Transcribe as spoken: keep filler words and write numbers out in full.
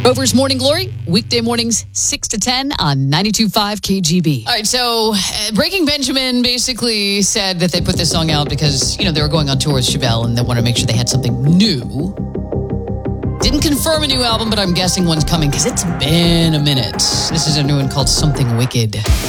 Rover's Morning Glory, weekday mornings six to ten on ninety-two point five K G B. All right, so uh, Breaking Benjamin basically said that they put this song out because, you know, they were going on tour with Chevelle and they wanted to make sure they had something new. Didn't confirm a new album, but I'm guessing one's coming because it's been a minute. This is a new one called Something Wicked.